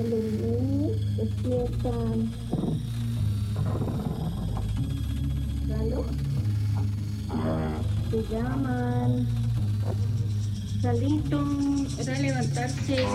Hello, despierta. Lalo, te llaman. Salito, era levantarse.